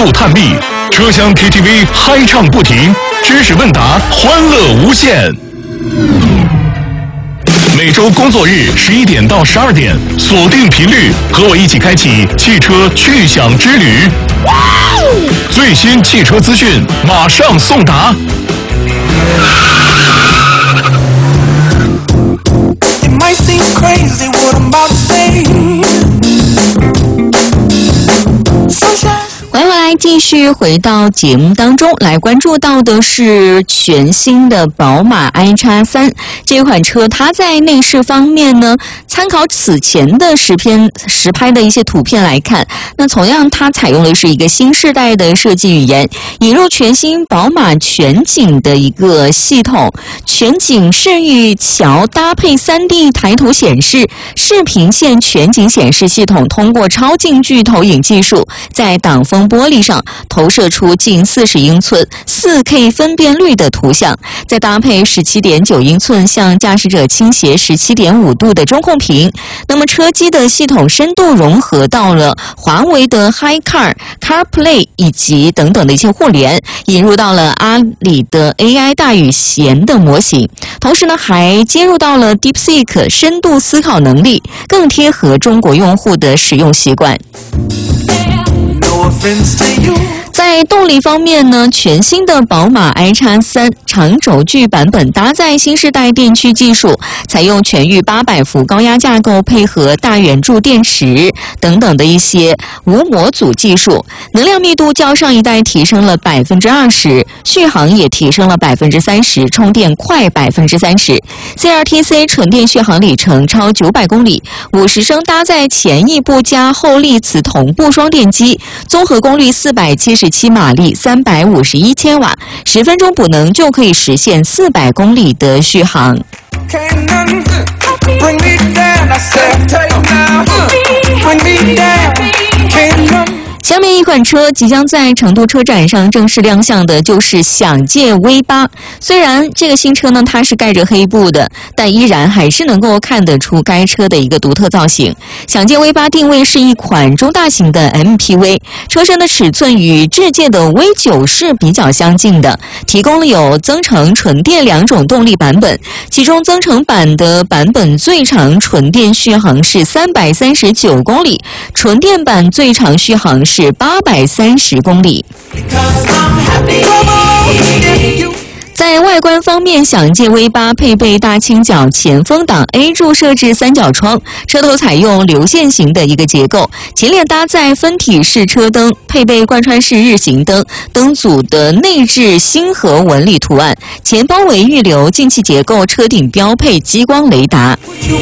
度探秘，车厢 KTV 嗨唱不停，知识问答欢乐无限。每周工作日11点到12点，锁定频率，和我一起开启汽车去享之旅。最新汽车资讯马上送达。 欢迎回来，继续回到节目当中来关注到的是全新的宝马 iX3 这款车，它在内饰方面呢，参考此前的实拍的一些图片来看，那同样它采用的是一个新世代的设计语言，引入全新宝马全景的一个系统，全景视域桥搭配 3D 抬头显示、视频线全景显示系统，通过超近距投影技术，在挡风玻璃上投射出近40英寸 4K 分辨率的图像，再搭配 17.9 英寸向驾驶者倾斜 17.5 度的中控屏。那么车机的系统深度融合到了华为的 HiCar、CarPlay 以及等等的一些互联，引入到了阿里的 AI 大语言的模型，同时呢还接入到了 DeepSeek 深度思考能力，更贴合中国用户的使用习惯。在动力方面呢，全新的宝马 iX3 长轴距版本搭载新世代电驱技术，采用全域800伏高压架构，配合大圆柱电池等等的一些无模组技术，能量密度较上一代提升了 20%， 续航也提升了 30%， 充电快 30%。 CLTC 纯电续航里程超900公里，50升搭载前翼部加后力磁同步双电机，综合功率477马力，351千瓦，10分钟补能就可以实现400公里的续航。下面一款车即将在成都车展上正式亮相的就是享界 V8。虽然这个新车呢它是盖着黑布的，但依然还是能够看得出该车的一个独特造型。享界 V8 定位是一款中大型的 MPV， 车身的尺寸与智界的 V9 是比较相近的，提供了有增程、纯电两种动力版本，其中增程版的版本最长纯电续航是339公里，纯电版最长续航是830公里。在外观方面，享界 V8 配备大倾角前风挡 A 柱设置三角窗，车头采用流线型的一个结构，前脸搭载分体式车灯，配备贯穿式日行灯，灯组的内置星河纹理图案，前包围预留进气结构，车顶标配激光雷达。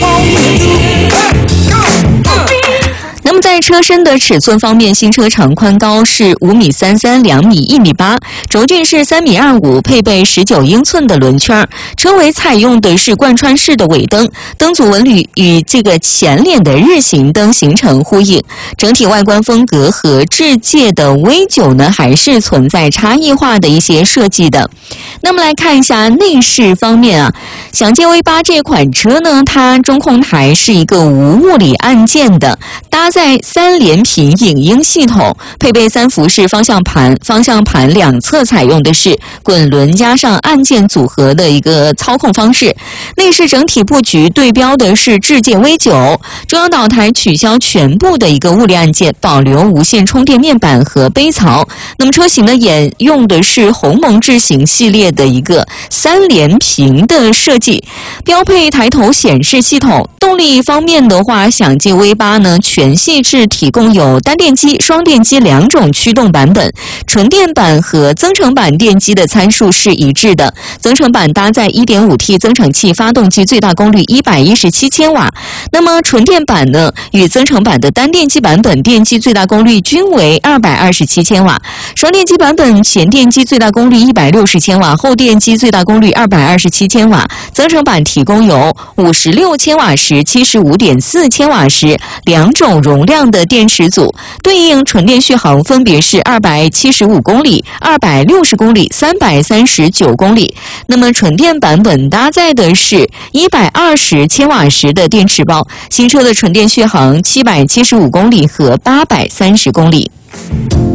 那么在车身的尺寸方面，新车长宽高是5.33米、2米、1.8米，轴距是3.25米，配备19英寸的轮圈，车尾采用的是贯穿式的尾灯，灯组纹理与这个前脸的日行灯形成呼应，整体外观风格和智界的 V9 呢还是存在差异化的一些设计的。那么来看一下内饰方面啊，享界 V8 这款车呢，它中控台是一个无物理按键的，搭载3连屏影音系统，配备3辐式方向盘，方向盘两侧采用的是滚轮加上按键组合的一个操控方式。内饰整体布局对标的是智界 V9， 中央岛台取消全部的一个物理按键，保留无线充电面板和杯槽。那么车型呢，沿用的是鸿蒙智行系列的一个3连屏的设计，标配抬头显示系统。动力方面的话，享界 V8 呢全系是提供有单电机、双电机两种驱动版本，纯电版和增程版电机的参数是一致的。增程版搭载 1.5T 增程器发动机，最大功率117千瓦。那么纯电版呢，与增程版的单电机版本电机最大功率均为227千瓦。双电机版本前电机最大功率160千瓦，后电机最大功率227千瓦。增程版提供有56千瓦时、75.4千瓦时两种容量的电池组，对应纯电续航分别是275公里、260公里、339公里。那么纯电版本搭载的是120千瓦时的电池包，新车的纯电续航775公里和830公里。